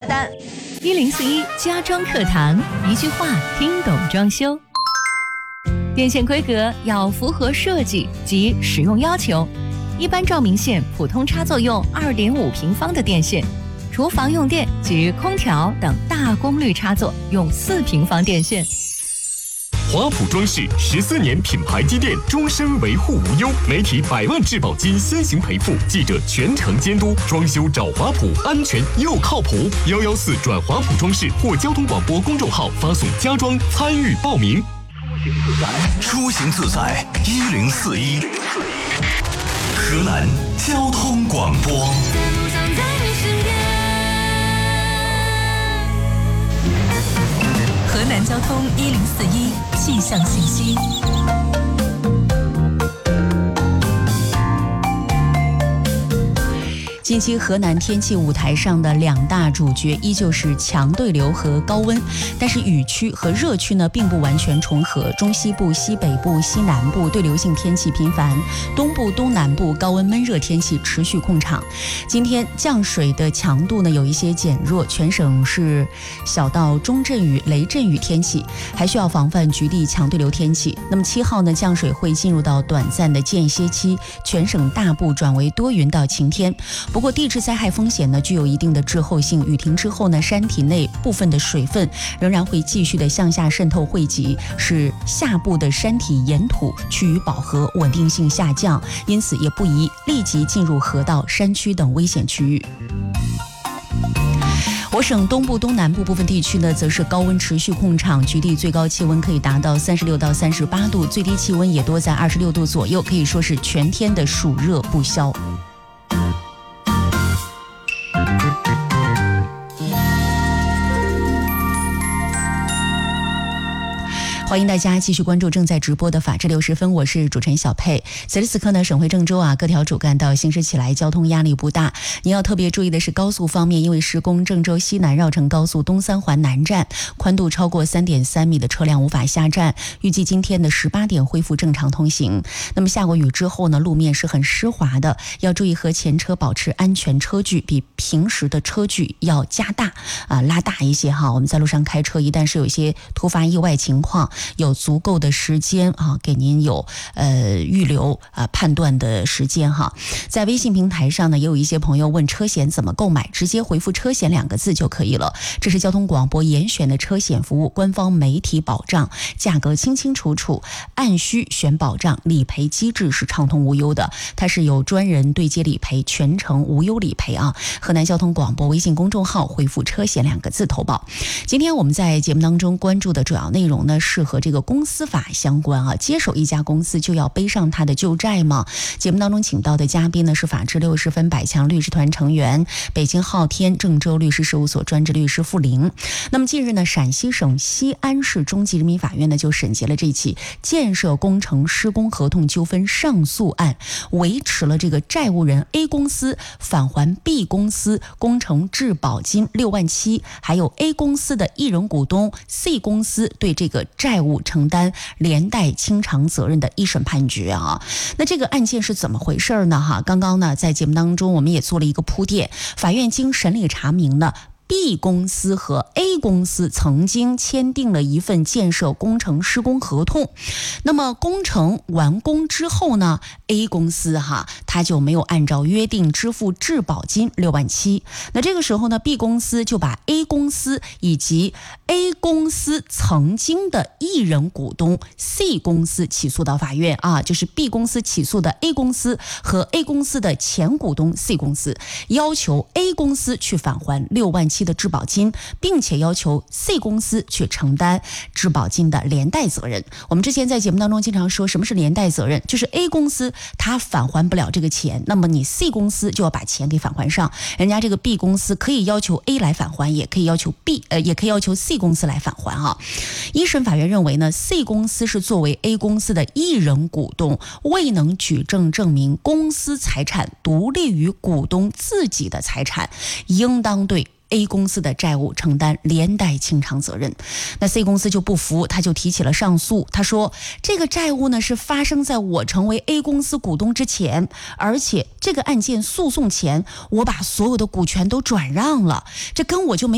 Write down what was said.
单。 1041家装课堂，一句话听懂装修。电线规格要符合设计及使用要求，一般照明线普通插座用2.5平方的电线，厨房用电及空调等大功率插座用4平方电线。 华普装饰14年品牌积淀，终身维护无忧，媒体100万质保金先行赔付，记者全程监督，装修找华普，安全又靠谱。114转华普装饰或交通广播公众号发送家装参与报名。 出行自在1041，河南交通广播。 河南交通1041气象信息。近期河南天气舞台上的2大主角依旧是强对流和高温，但是雨区和热区呢并不完全重合，中西部、西北部、西南部对流性天气频繁，东部、东南部高温闷热天气持续控场。今天降水的强度呢有一些减弱，全省是小到中阵雨、雷阵雨天气，还需要防范局地强对流天气。那么7号呢降水会进入到短暂的间歇期，全省大部转为多云到晴天。不过地质灾害风险呢具有一定的滞后性，雨停之后呢，山体内部分的水分仍然会继续的向下渗透汇集，使下部的山体岩土趋于饱和，稳定性下降，因此也不宜立即进入河道、山区等危险区域。我省东部、东南部部分地区呢，则是高温持续控场，局地最高气温可以达到36到38度，最低气温也多在26度左右，可以说是全天的暑热不消。欢迎大家继续关注正在直播的法治60分，我是主持人小佩。此时此刻呢，省会郑州各条主干道行驶起来交通压力不大。您要特别注意的是高速方面，因为施工，郑州西南绕城高速东三环南站宽度超过3.3米的车辆无法下站，预计今天的18点恢复正常通行。那么下过雨之后呢，路面是很湿滑的，要注意和前车保持安全车距，比平时的车距要加大拉大一些哈。我们在路上开车，一旦是有一些突发意外情况，有足够的时间给您有预留判断的时间哈。在微信平台上呢，也有一些朋友问车险怎么购买，直接回复车险2个字就可以了。这是交通广播严选的车险服务，官方媒体保障，价格清清楚楚，按需选保障，理赔机制是畅通无忧的，它是有专人对接理赔，全程无忧理赔河南交通广播微信公众号回复车险2个字投保。今天我们在节目当中关注的主要内容呢，是和这个公司法相关接手一家公司就要背上他的旧债吗？节目当中请到的嘉宾呢是法治60分百强律师团成员，北京昊天郑州律师事务所专职律师傅林。那么近日呢，陕西省西安市中级人民法院呢就审结了这起建设工程施工合同纠纷上诉案，维持了这个债务人 A 公司返还 B 公司工程质保金6万7，还有 A 公司的一人股东 C 公司对这个债务承担连带清偿责任的一审判决那这个案件是怎么回事呢？刚刚呢在节目当中我们也做了一个铺垫，法院经审理查明呢，B 公司和 A 公司曾经签订了一份建设工程施工合同，那么工程完工之后呢， A 公司他就没有按照约定支付质保金6万7，那这个时候呢 B 公司就把 A 公司以及 A 公司曾经的一人股东 C 公司起诉到法院就是 B 公司起诉的 A 公司和 A 公司的前股东 C 公司，要求 A 公司去返还6万7的质保金，并且要求 C 公司去承担质保金的连带责任。我们之前在节目当中经常说什么是连带责任，就是 A 公司他返还不了这个钱，那么你 C 公司就要把钱给返还上。人家这个 B 公司可以要求 A 来返还，也可以要求 也可以要求 C 公司来返还一审法院认为呢， C 公司是作为 A 公司的一人股东，未能举证证明公司财产独立于股东自己的财产，应当对A 公司的债务承担连带清偿责任。那 C 公司就不服，他就提起了上诉。他说这个债务呢是发生在我成为 A 公司股东之前，而且这个案件诉讼前我把所有的股权都转让了，这跟我就没